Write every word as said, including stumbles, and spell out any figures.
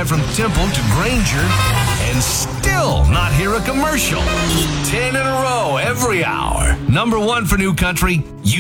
drive from Temple to Granger and still not hear a commercial. Ten in a row every hour. Number one for New Country. You